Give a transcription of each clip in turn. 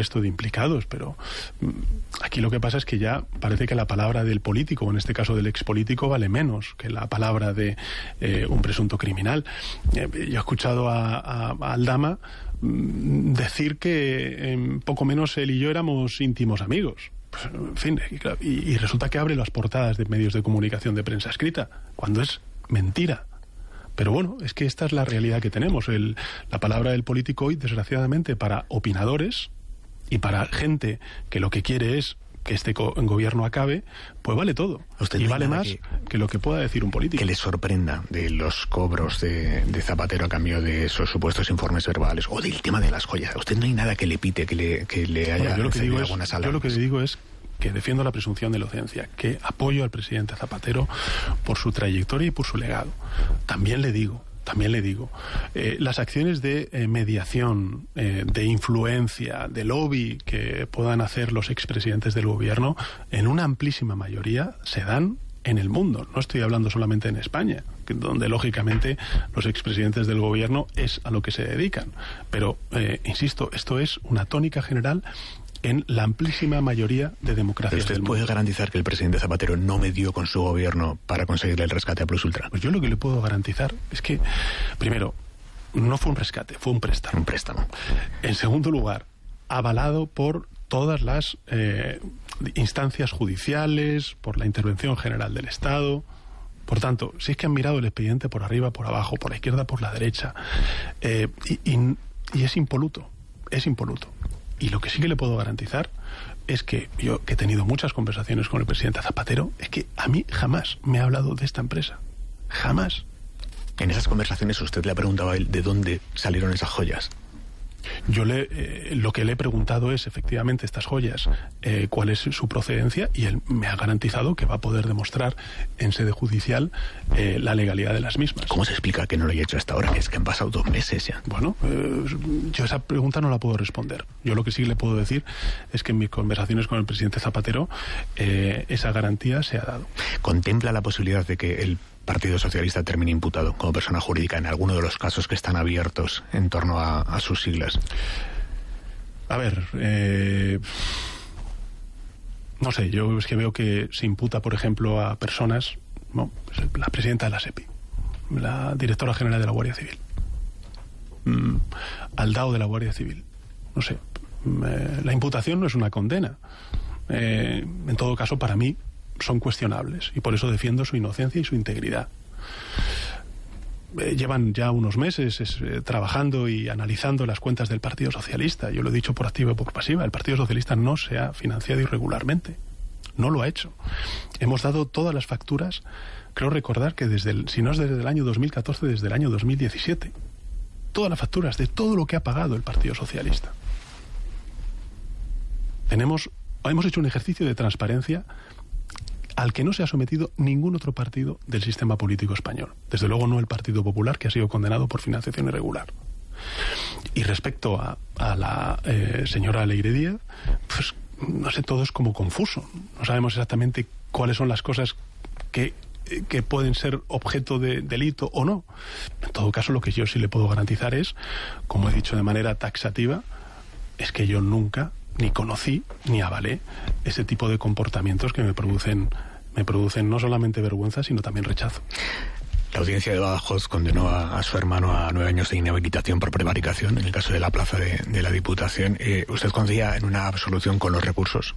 resto de implicados, pero aquí lo que pasa es que ya parece que la palabra del político, o en este caso del expolítico, vale menos que la palabra de un presunto criminal. Yo he escuchado a Aldama decir que poco menos él y yo éramos íntimos amigos. Pues, en fin, y resulta que abre las portadas de medios de comunicación de prensa escrita, cuando es mentira. Pero bueno, es que esta es la realidad que tenemos. La palabra del político hoy, desgraciadamente, para opinadores y para gente que lo que quiere es que este gobierno acabe, pues vale todo. Y vale más que lo que pueda decir un político. Que le sorprenda de los cobros de Zapatero a cambio de esos supuestos informes verbales, o del tema de las joyas. A usted no hay nada que le pite, que le haya cedido algunas alarmas. Yo lo que le digo es que defiendo la presunción de inocencia, que apoyo al presidente Zapatero por su trayectoria y por su legado. También le digo, las acciones de mediación, de influencia, de lobby que puedan hacer los expresidentes del gobierno, en una amplísima mayoría se dan en el mundo. No estoy hablando solamente en España, donde lógicamente los expresidentes del gobierno es a lo que se dedican. Pero, insisto, esto es una tónica general en la amplísima mayoría de democracias del mundo. ¿Usted puede garantizar que el presidente Zapatero no medió con su gobierno para conseguirle el rescate a Plus Ultra? Pues yo lo que le puedo garantizar es que, primero, no fue un rescate, fue un préstamo. Un préstamo. En segundo lugar, avalado por todas las instancias judiciales, por la intervención general del Estado. Por tanto, si es que han mirado el expediente por arriba, por abajo, por la izquierda, por la derecha, y es impoluto, Y lo que sí que le puedo garantizar es que yo, que he tenido muchas conversaciones con el presidente Zapatero, es que a mí jamás me ha hablado de esta empresa. Jamás. En esas conversaciones usted le ha preguntado a él de dónde salieron esas joyas. Yo lo que le he preguntado es, efectivamente, estas joyas, cuál es su procedencia, y él me ha garantizado que va a poder demostrar en sede judicial la legalidad de las mismas. ¿Cómo se explica que no lo haya hecho hasta ahora? Que es que han pasado 2 meses ya. Bueno, yo esa pregunta no la puedo responder. Yo lo que sí le puedo decir es que en mis conversaciones con el presidente Zapatero esa garantía se ha dado. ¿Contempla la posibilidad de que el Partido Socialista termine imputado como persona jurídica en alguno de los casos que están abiertos en torno a sus siglas? A ver, no sé, yo es que veo que se imputa, por ejemplo, a personas, ¿no? La presidenta de la SEPI, la directora general de la Guardia Civil, al DAO de la Guardia Civil. No sé, la imputación no es una condena. En todo caso, para mí, son cuestionables, y por eso defiendo su inocencia y su integridad. Llevan ya unos meses trabajando y analizando las cuentas del Partido Socialista. Yo lo he dicho por activa y por pasiva. El Partido Socialista no se ha financiado irregularmente. No lo ha hecho. Hemos dado todas las facturas, creo recordar que si no es desde el año 2014, desde el año 2017. Todas las facturas de todo lo que ha pagado el Partido Socialista. Hemos hecho un ejercicio de transparencia al que no se ha sometido ningún otro partido del sistema político español. Desde luego no el Partido Popular, que ha sido condenado por financiación irregular. Y respecto a la señora Leire Díaz, pues no sé, todo es como confuso. No sabemos exactamente cuáles son las cosas que pueden ser objeto de delito o no. En todo caso, lo que yo sí le puedo garantizar es, como he dicho de manera taxativa, es que yo nunca ni conocí ni avalé ese tipo de comportamientos que me producen no solamente vergüenza, sino también rechazo. La audiencia de Badajoz condenó a su hermano a 9 años de inhabilitación por prevaricación en el caso de la plaza de la Diputación. ¿Usted confía en una absolución con los recursos?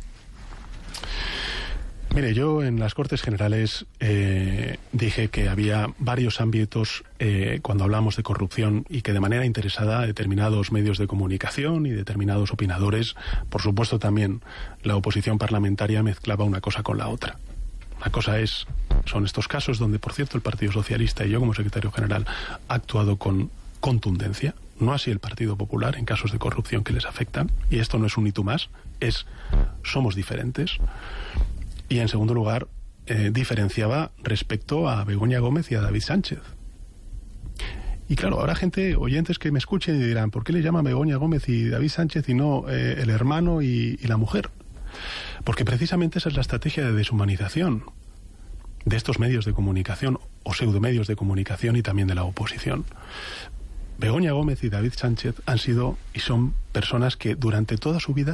Mire, yo en las Cortes Generales dije que había varios ámbitos cuando hablamos de corrupción, y que de manera interesada determinados medios de comunicación y determinados opinadores, por supuesto también la oposición parlamentaria, mezclaba una cosa con la otra. Una cosa son estos casos donde, por cierto, el Partido Socialista y yo como secretario general ha actuado con contundencia, no así el Partido Popular en casos de corrupción que les afectan, y esto no es un y tú más, somos diferentes. Y en segundo lugar, diferenciaba respecto a Begoña Gómez y a David Sánchez. Y claro, habrá oyentes que me escuchen y dirán, ¿por qué le llaman Begoña Gómez y David Sánchez y no el hermano y la mujer? Porque precisamente esa es la estrategia de deshumanización de estos medios de comunicación o pseudomedios de comunicación y también de la oposición. Begoña Gómez y David Sánchez han sido y son personas que durante toda su vida